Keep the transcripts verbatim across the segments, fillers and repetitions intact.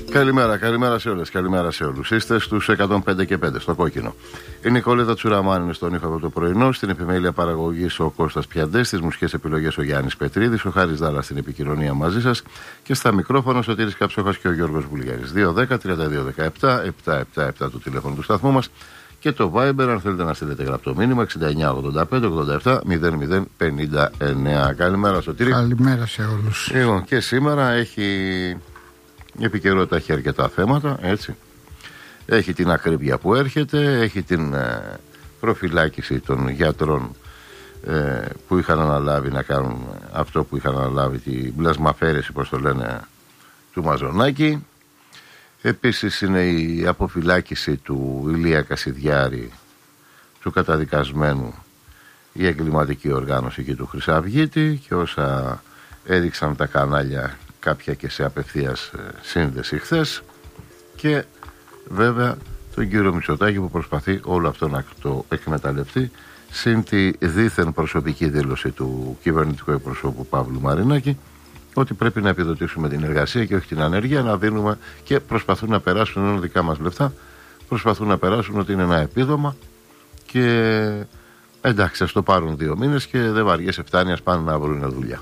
Καλημέρα, καλημέρα σε όλες, καλημέρα σε όλους. Είστε στους εκατόν πέντε και πέντε, στο κόκκινο. Η Νικόλετα Τσουραμάνη είναι στον ήχο από το πρωινό, στην επιμέλεια παραγωγής ο Κώστας Πιαντές, στις μουσικές επιλογές ο Γιάννης Πετρίδης, ο Χάρης Δάλας στην επικοινωνία μαζί σας και στα μικρόφωνα ο Σωτήρης Καψόχας και ο Γιώργος Βουλγαρής. δύο δέκα τριάντα δύο δεκαεπτά επτακόσια εβδομήντα επτά του τηλέφωνου του σταθμού μας και το Viber, αν θέλετε να στείλετε γραπτό μήνυμα, εξήντα εννιά ογδόντα πέντε ογδόντα επτά μηδέν μηδέν πενήντα εννέα. Καλημέρα, Σωτήρη. Καλημέρα σε όλους. Λοιπόν, και σήμερα έχει. Η επικαιρότητα έχει αρκετά θέματα, έτσι. Έχει την ακρίβεια που έρχεται, έχει την ε, προφυλάκηση των γιατρών ε, που είχαν αναλάβει να κάνουν αυτό που είχαν αναλάβει, την πλασμαφέρεση, όπως το λένε, του Μαζονάκη. Επίσης είναι η αποφυλάκηση του Ηλία Κασιδιάρη, του καταδικασμένου, η εγκληματική οργάνωση και του Χρυσαυγίτη και όσα έδειξαν τα κανάλια, κάποια και σε απευθείας σύνδεση χθες, και βέβαια τον κύριο Μητσοτάκη που προσπαθεί όλο αυτό να το εκμεταλλευτεί, συν τη δίθεν προσωπική δήλωση του κυβερνητικού εκπροσώπου Παύλου Μαρινάκη ότι πρέπει να επιδοτήσουμε την εργασία και όχι την ανεργία, να δίνουμε, και προσπαθούν να περάσουν, ενώ δικά μας λεφτά, προσπαθούν να περάσουν ότι είναι ένα επίδομα και εντάξει, ας το πάρουν δύο μήνες και δεν βαριέσαι, φτάνει, ας πάνε να βρουν δουλειά.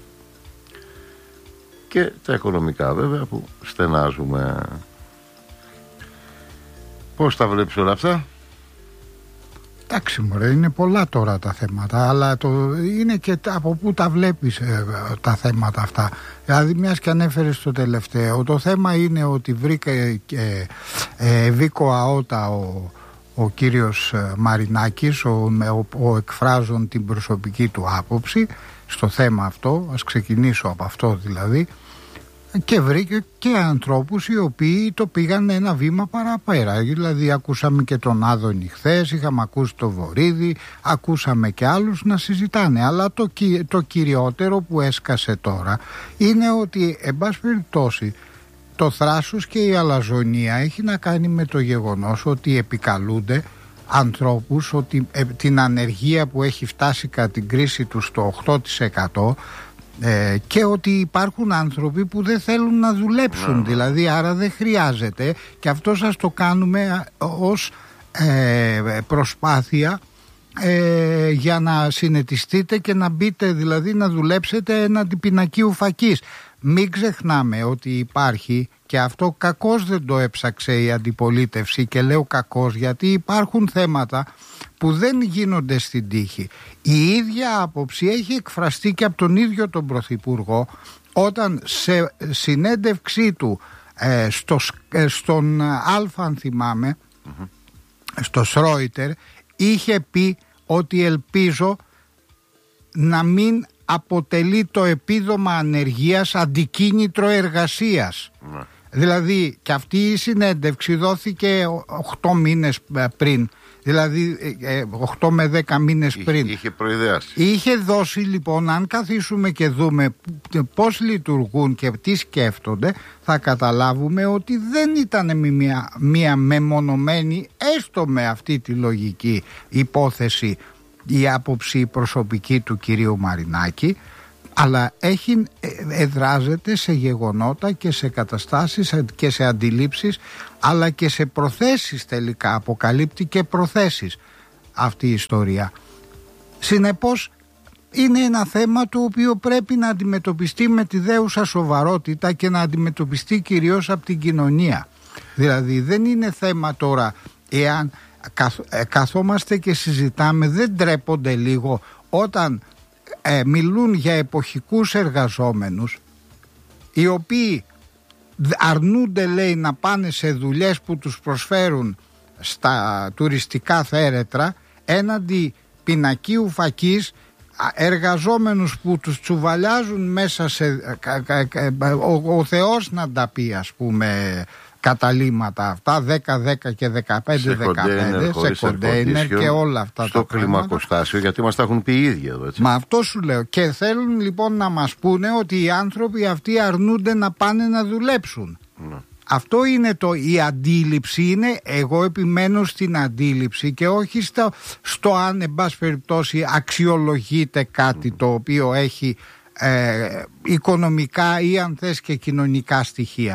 Και τα οικονομικά βέβαια που στενάζουμε. Πώς τα βλέπεις όλα αυτά? Εντάξει μωρέ, είναι πολλά τώρα τα θέματα, αλλά το, είναι και από πού τα βλέπεις ε, τα θέματα αυτά. Δηλαδή μιας και ανέφερες το τελευταίο, το θέμα είναι ότι βρήκε ε, ε, Βίκο Αότα ο, ο κύριος Μαρινάκης, ο, ο, ο εκφράζον την προσωπική του άποψη στο θέμα αυτό, ας ξεκινήσω από αυτό δηλαδή, και βρήκε και ανθρώπους οι οποίοι το πήγαν ένα βήμα παραπέρα. Δηλαδή ακούσαμε και τον Άδωνη χθες, είχαμε ακούσει τον Βορίδη, ακούσαμε και άλλους να συζητάνε, αλλά το, το κυριότερο που έσκασε τώρα είναι ότι εν πάση περιπτώσει το θράσος και η αλαζονία έχει να κάνει με το γεγονός ότι επικαλούνται ανθρώπους ότι ε, την ανεργία που έχει φτάσει κατά την κρίση του στο οκτώ τοις εκατό, Ε, και ότι υπάρχουν άνθρωποι που δεν θέλουν να δουλέψουν, ναι. Δηλαδή άρα δεν χρειάζεται, και αυτό σας το κάνουμε ως ε, προσπάθεια ε, για να συνετιστείτε και να μπείτε, δηλαδή να δουλέψετε έναντι πινακίου φακής. Μην ξεχνάμε ότι υπάρχει, και αυτό κακώς δεν το έψαξε η αντιπολίτευση, και λέω κακώς γιατί υπάρχουν θέματα που δεν γίνονται στην τύχη. Η ίδια άποψη έχει εκφραστεί και από τον ίδιο τον Πρωθυπουργό, όταν σε συνέντευξή του ε, στο, ε, στον Αλφα, αν θυμάμαι, mm-hmm. στο Σρόιτερ, είχε πει ότι ελπίζω να μην αποτελεί το επίδομα ανεργίας αντικίνητρο εργασίας. Mm. Δηλαδή, και αυτή η συνέντευξη δόθηκε οκτώ μήνες πριν, δηλαδή οκτώ με δέκα μήνες πριν. Είχε προειδεάσει. Είχε δώσει, λοιπόν, αν καθίσουμε και δούμε πώς λειτουργούν και τι σκέφτονται, θα καταλάβουμε ότι δεν ήταν μια, μια μεμονωμένη, έστω με αυτή τη λογική υπόθεση, η άποψη προσωπική του κυρίου Μαρινάκη, αλλά έχει, εδράζεται σε γεγονότα και σε καταστάσεις και σε αντιλήψεις, αλλά και σε προθέσεις τελικά, αποκαλύπτει και προθέσεις αυτή η ιστορία. Συνεπώς είναι ένα θέμα το οποίο πρέπει να αντιμετωπιστεί με τη δέουσα σοβαρότητα και να αντιμετωπιστεί κυρίως από την κοινωνία. Δηλαδή δεν είναι θέμα τώρα, εάν καθ, καθόμαστε και συζητάμε, δεν ντρέπονται λίγο όταν ε, μιλούν για εποχικούς εργαζόμενους οι οποίοι αρνούνται, λέει, να πάνε σε δουλειές που τους προσφέρουν στα τουριστικά θέρετρα έναντι πινακίου φακής, εργαζόμενους που τους τσουβαλιάζουν μέσα σε ο, ο Θεός να τα πει, ας πούμε, καταλήμματα αυτά δέκα δέκα και δεκαπέντε δεκαπέντε σε κοντέινερ και όλα αυτά στο τα κλιμακοστάσιο, γιατί μας τα έχουν πει οι ίδιοι εδώ, έτσι. Μα αυτό σου λέω, και θέλουν λοιπόν να μας πούνε ότι οι άνθρωποι αυτοί αρνούνται να πάνε να δουλέψουν. Ναι. Αυτό είναι το, η αντίληψη είναι, εγώ επιμένω στην αντίληψη και όχι στο, στο αν εν πάση περιπτώσει αξιολογείται κάτι mm. το οποίο έχει ε, οικονομικά ή αν θες και κοινωνικά στοιχεία.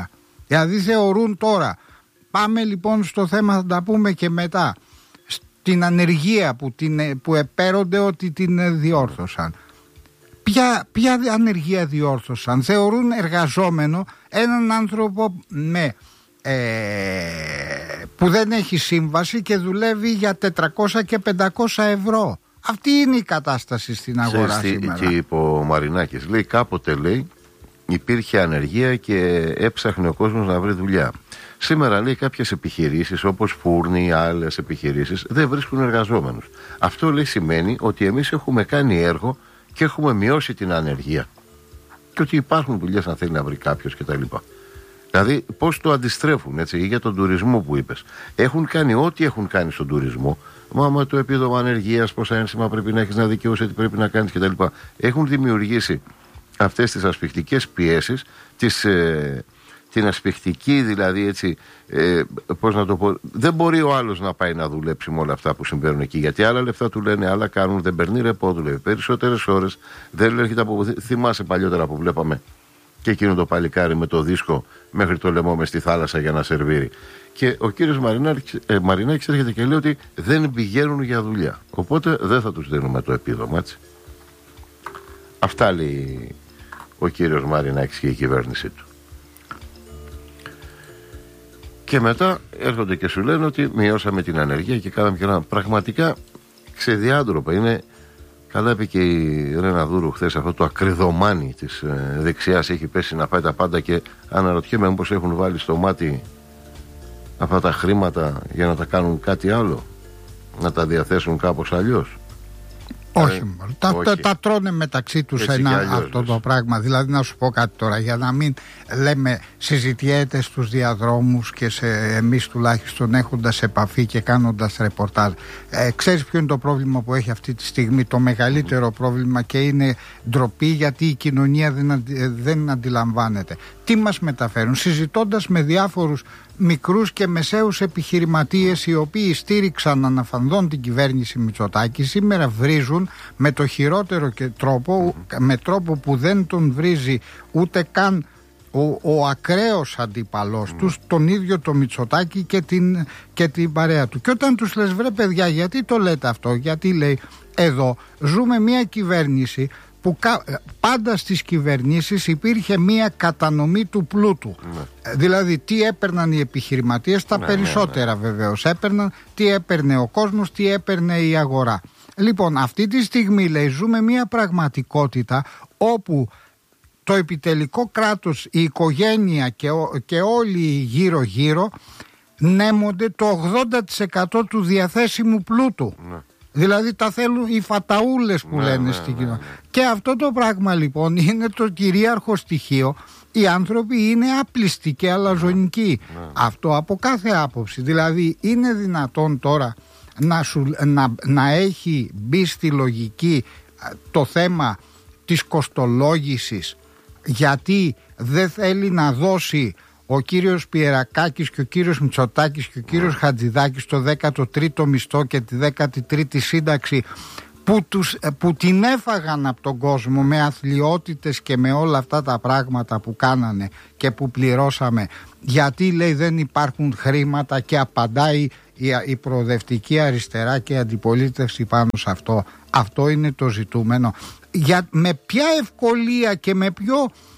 Δηλαδή θεωρούν τώρα, πάμε λοιπόν στο θέμα, θα τα πούμε και μετά, στην ανεργία που, την, που επέρονται ότι την διόρθωσαν. Ποια, ποια ανεργία διόρθωσαν? Θεωρούν εργαζόμενο έναν άνθρωπο με, ε, που δεν έχει σύμβαση και δουλεύει για τετρακόσια και πεντακόσια ευρώ. Αυτή είναι η κατάσταση στην αγορά Ξέρεις, σήμερα. Και είπε ο Μαρινάκης, λέει κάποτε λέει υπήρχε ανεργία και έψαχνε ο κόσμος να βρει δουλειά. Σήμερα λέει κάποιες επιχειρήσεις όπως φούρνοι ή άλλες επιχειρήσεις δεν βρίσκουν εργαζόμενους. Αυτό λέει σημαίνει ότι εμείς έχουμε κάνει έργο και έχουμε μειώσει την ανεργία. Και ότι υπάρχουν δουλειές αν θέλει να βρει κάποιος κτλ. Δηλαδή πώς το αντιστρέφουν, έτσι, για τον τουρισμό που είπες. Έχουν κάνει ό,τι έχουν κάνει στον τουρισμό. Μα με το επίδομα ανεργίας, πόσα ένσημα πρέπει να έχεις να δικαιώσεις, τι πρέπει να κάνεις κτλ. Έχουν δημιουργήσει αυτές τις ασφιχτικές πιέσεις, τις, ε, την ασφιχτική δηλαδή έτσι, ε, πώς να το πω, δεν μπορεί ο άλλος να πάει να δουλέψει με όλα αυτά που συμβαίνουν εκεί, γιατί άλλα λεφτά του λένε, άλλα κάνουν, δεν παίρνει ρεπό, δουλεύει περισσότερες ώρες, δεν έρχεται από... Θυμάσαι παλιότερα που βλέπαμε και εκείνο το παλικάρι με το δίσκο μέχρι το λαιμό μες στη θάλασσα για να σερβίρει. Και ο κύριος Μαρινάκης, ε, Μαρινάκης έρχεται και λέει ότι δεν πηγαίνουν για δουλειά, οπότε δεν θα τους δίνουμε το επίδομα, έτσι. Αυτά λέει ο κύριος Μαρινάκης και η κυβέρνησή του. Και μετά έρχονται και σου λένε ότι μειώσαμε την ανεργία και κάναμε και ένα. Πραγματικά ξεδιάντροπα είναι. Καλά είπε και η Ρένα Δούρου χθες, αυτό το ακριδομάνι της ε, δεξιάς έχει πέσει να πάει τα πάντα και αναρωτιέμαι μήπως έχουν βάλει στο μάτι αυτά τα χρήματα για να τα κάνουν κάτι άλλο, να τα διαθέσουν κάπως αλλιώς. Όχι, ε, τα, όχι. Τα, τα τρώνε μεταξύ τους ένα, αλλιώς, αυτό το πράγμα. Δηλαδή να σου πω κάτι τώρα, για να μην λέμε συζητιέται στους διαδρόμους και σε, εμείς τουλάχιστον έχοντας επαφή και κάνοντας ρεπορτάζ. Ε, ξέρεις ποιο είναι το πρόβλημα που έχει αυτή τη στιγμή? Το μεγαλύτερο mm. πρόβλημα, και είναι ντροπή γιατί η κοινωνία δεν, αντι, δεν αντιλαμβάνεται. Τι μας μεταφέρουν? Συζητώντας με διάφορους μικρούς και μεσαίους επιχειρηματίες οι οποίοι στήριξαν αναφανδόν την κυβέρνηση Μητσοτάκη, σήμερα βρίζουν με το χειρότερο και τρόπο, με τρόπο που δεν τον βρίζει ούτε καν ο, ο ακραίος αντίπαλός mm. τους, τον ίδιο το Μητσοτάκη και την, και την παρέα του. Και όταν τους λες, βρε παιδιά, γιατί το λέτε αυτό? Γιατί λέει, εδώ ζούμε μια κυβέρνηση που πάντα στις κυβερνήσεις υπήρχε μία κατανομή του πλούτου. Ναι. Δηλαδή τι έπαιρναν οι επιχειρηματίες, τα ναι, περισσότερα ναι, ναι. βεβαίως έπαιρναν, τι έπαιρνε ο κόσμος, τι έπαιρνε η αγορά. Λοιπόν, αυτή τη στιγμή λέει ζούμε μία πραγματικότητα όπου το επιτελικό κράτος, η οικογένεια και, ο, και όλοι γύρω γύρω νέμονται το ογδόντα τοις εκατό του διαθέσιμου πλούτου. Ναι. Δηλαδή τα θέλουν οι φαταούλες που ναι, λένε ναι, στην κοινωνία. Ναι, ναι. Και αυτό το πράγμα λοιπόν είναι το κυρίαρχο στοιχείο. Οι άνθρωποι είναι άπλιστοι και αλαζονικοί. Ναι, ναι. Αυτό από κάθε άποψη. Δηλαδή είναι δυνατόν τώρα να, σου, να, να έχει μπει στη λογική το θέμα της κοστολόγησης, γιατί δεν θέλει να δώσει ο κύριος Πιερακάκης και ο κύριος Μητσοτάκης και ο κύριος Χατζηδάκης το δέκατο τρίτο μισθό και τη δέκατη τρίτη σύνταξη που, τους, που την έφαγαν από τον κόσμο με αθλιότητες και με όλα αυτά τα πράγματα που κάνανε και που πληρώσαμε, γιατί λέει δεν υπάρχουν χρήματα, και απαντάει η, η προοδευτική αριστερά και η αντιπολίτευση πάνω σε αυτό. Αυτό είναι το ζητούμενο. Για, με ποια ευκολία και με ποιο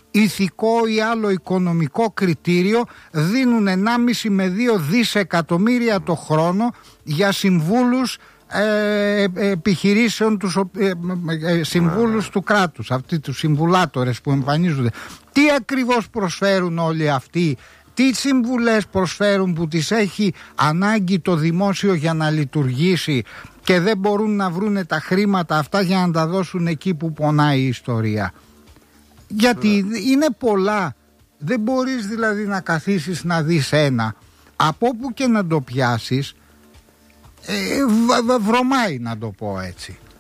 ηθικό ή άλλο οικονομικό κριτήριο δίνουν ενάμιση με δύο δισεκατομμύρια το χρόνο για συμβούλους ε, επιχειρήσεων, τους, ε, ε, συμβούλους του κράτους, αυτοί τους συμβουλάτορες που εμφανίζονται? Τι ακριβώς προσφέρουν όλοι αυτοί? Τι συμβουλές προσφέρουν που τις έχει ανάγκη το δημόσιο για να λειτουργήσει και δεν μπορούν να βρούνε τα χρήματα αυτά για να τα δώσουν εκεί που πονάει η ιστορία? Γιατί είναι πολλά. Δεν μπορείς δηλαδή να καθίσεις να δεις ένα, από όπου και να το πιάσεις, ε, βρωμάει, να το πω έτσι.